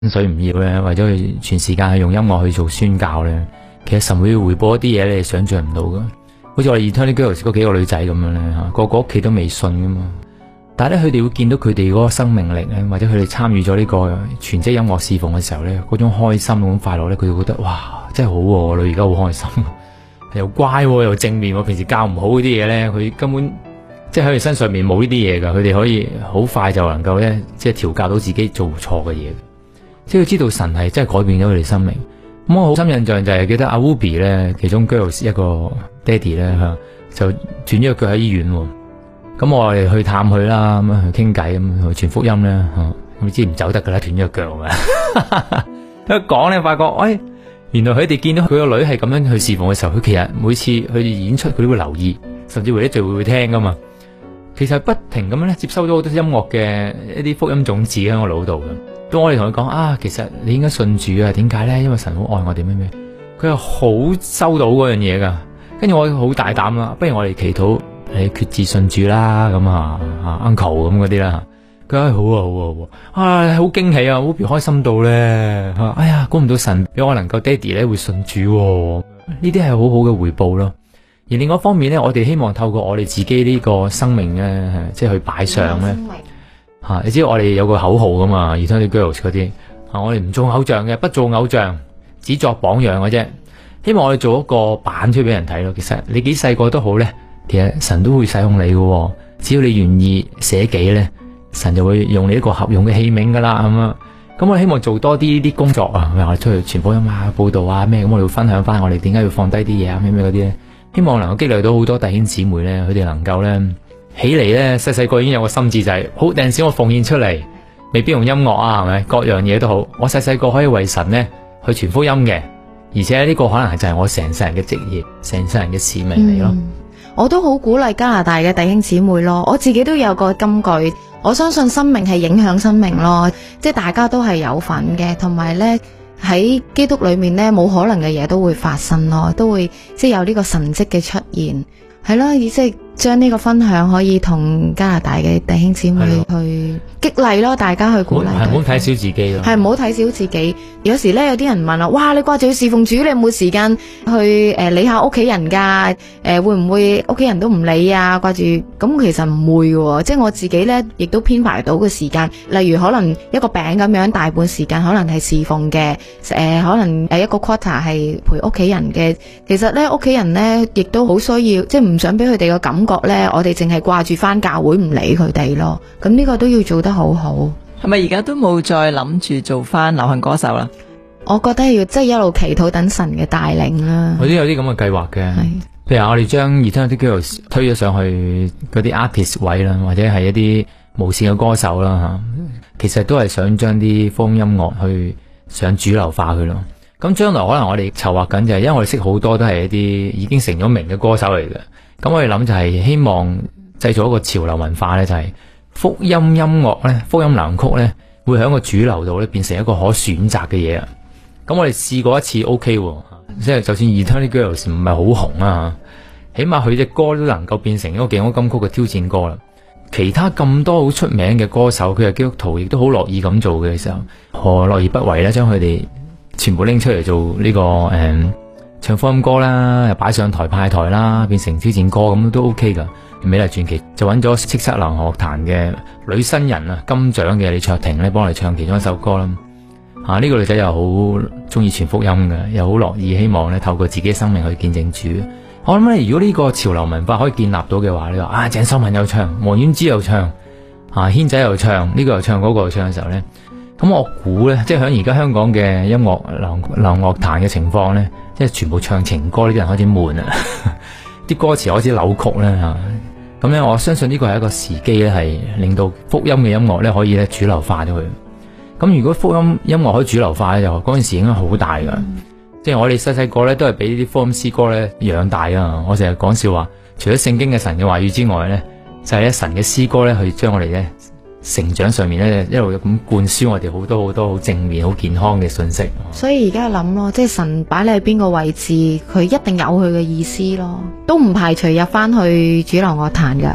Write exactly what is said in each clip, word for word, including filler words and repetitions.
水唔要咧，為咗去全時間去用音樂去做宣教咧，其實神會回報一啲嘢你係想象唔到噶。好似我哋 Eternal Girls 嗰幾個女仔咁樣咧，吓個個屋企都未信噶嘛，但係咧佢哋會見到佢哋嗰個生命力咧，或者佢哋參與咗呢個全職音樂侍奉嘅時候咧，嗰種開心嗰種快樂咧，佢哋覺得哇真係好，我女而家好開心，又乖又正面，平時教唔好嗰啲嘢咧，佢根本即係喺佢身上面冇呢啲嘢噶，佢哋可以好快就能夠咧，即係調教到自己做錯嘅嘢。即係佢知道神係真係改變咗佢哋生命。咁我好深印象就係記得阿 Ruby 咧，其中 Girls 一個爹哋咧吓，就斷咗腳喺醫院。咁我哋去探佢啦，咁樣去傾偈，咁去傳福音咧吓，咁知唔走得噶啦，斷咗腳啊！一講咧，發覺，哎，原來佢哋見到佢個女係咁樣去侍奉嘅時候，佢其實每次佢哋演出，佢都會留意，甚至會一聚會會聽噶嘛。其實不停咁樣咧，接收咗好多音樂嘅一啲福音種子喺我腦度嘅。當我哋同佢講啊，其實你應該信主啊，點解咧？因為神好愛我哋咩咩，佢係好收到嗰樣嘢噶。跟住我好大膽啦，不如我哋祈禱你決志信主啦，咁啊啊 uncle 咁嗰啲啦。佢話好啊好啊好啊，啊好驚喜啊，好開心到咧。哎呀，估唔到神俾我能夠爹哋咧會信主，呢啲係好好嘅回報咯。而另外一方面咧，我哋希望透過我哋自己呢個生命咧，即係去擺上咧。吓、啊，你知道我哋有個口號噶嘛？Eternal Girls 嗰啲，啊，我哋唔做偶像嘅，不做偶像，只作榜樣嘅啫。希望我哋做一個版出俾人睇咯。其實你幾細個都好咧，其實神都會使用你嘅。只要你願意捨己咧，神就會用你一個合用嘅器皿噶啦。咁啊，咁我希望做多啲呢啲工作啊，我哋出去傳福音啊、報道啊咩，咁我哋會分享翻我哋點解要放低啲嘢啊，咩咩嗰啲咧。希望能夠激勵到好多弟兄姊妹咧，佢哋能夠咧。起嚟咧，細細個已經有個心志就係、是，好陣時我奉獻出嚟，未必用音樂啊，係咪？各樣嘢都好，我細細個可以為神咧去傳福音嘅，而且呢個可能係就係我成世人嘅職業，成世人嘅使命嚟咯、嗯。 我都好鼓勵加拿大嘅弟兄姊妹咯，我自己都有個金句，我相信生命係影響生命咯，即係大家都係有份嘅，同埋咧喺基督裏面咧冇可能嘅嘢都會發生咯，都會即係有呢個神蹟嘅出現，係咯，即係。將呢個分享可以同加拿大嘅弟兄姊妹去激勵咯，大家去鼓勵。 係唔好睇小自己咯。 係唔好睇小自己。有時咧，有啲人問啦，哇！你掛住去侍奉主，你有冇時間去誒、呃、理下屋企人噶？誒、呃、會唔會屋企人都唔理啊？掛住咁其實唔會嘅，即係我自己咧，亦都編排到嘅時間。例如可能一個餅咁樣，大半時間可能係侍奉嘅，誒、呃、可能誒一個 quarter 係陪屋企人嘅。其實咧，屋企人咧亦都好需要，即係唔想俾佢哋嘅感覺。覺咧，我哋淨係掛住翻教會唔理佢哋咯，咁呢個都要做得好好。 係咪而家都冇再諗住做翻流行歌手啦？ 我覺得要即係一路祈禱等神嘅帶領啦。 我都有啲咁嘅計劃嘅，譬如我哋將 Eternal Girls 推咗上去嗰啲 artist 位啦，或者係一啲無線嘅歌手啦吓，其實都係想將啲福音音樂去上主流化佢咯。咁將來可能我哋籌劃緊就係，因為我哋識好多都係一啲已經成咗名嘅歌手嚟嘅。咁我哋諗就係希望製造一個潮流文化咧，就係福音音樂咧，福音流行曲咧，會喺個主流度咧變成一個可選擇嘅嘢啊！咁我哋試過一次 OK， 即係就算 Eternal Girls 唔係好紅啊，起碼佢隻歌都能夠變成一個勁歌金曲嘅挑戰歌啦。其他咁多好出名嘅歌手，佢係基督徒，亦都好樂意咁做嘅時候，何樂而不為咧？將佢哋全部拎出嚟做呢、這個誒。嗯唱福音歌啦，又擺上台派台啦，變成挑戰歌咁都 OK 噶。美麗傳奇就揾咗叱咤流行樂壇嘅女新人啊，金獎嘅李卓婷咧，幫我哋唱其中一首歌啦。啊，呢、這個女仔又好中意傳福音嘅，又好樂意希望咧透過自己生命去見證主。我諗咧，如果呢個潮流文化可以建立到嘅話，你話啊，鄭秀文又唱，王菀之又唱，啊軒仔又唱，呢、這個又唱，嗰、那個又唱嘅時候咧，咁我估咧，即係喺而家香港嘅音樂流流樂壇嘅情況咧。即係全部唱情歌，呢啲人開始悶啦，啲歌詞開始扭曲啦吓。咁咧，我相信呢個係一個時機咧，係令到福音嘅音樂咧可以咧主流化咗佢。咁如果福音音樂可以主流化咧，就嗰陣時影響好大噶。嗯、即係我哋細細個咧都係俾啲福音詩歌咧養大啊。我成日講笑話，除咗聖經嘅神嘅話語之外咧，就係、是、咧神嘅詩歌咧去將我哋咧。成長上面咧一路咁灌輸我哋好多好多好正面好健康嘅信息， 所以而家諗咯，即係神擺你喺邊個位置，佢一定有佢嘅意思咯，都唔排除入翻去主流樂壇噶。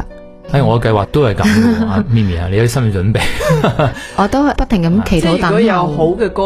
哎，我嘅計劃都係咁嘅喎，阿咪咪啊，你有啲心理準備。 我都係不停咁祈禱等候。 即係如果有好嘅歌